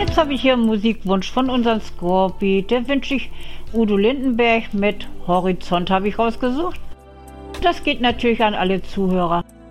Jetzt habe ich hier einen Musikwunsch von unserem Scorpi. Der wünsche ich Udo Lindenberg mit Horizont, habe ich rausgesucht. Das geht natürlich an alle Zuhörer.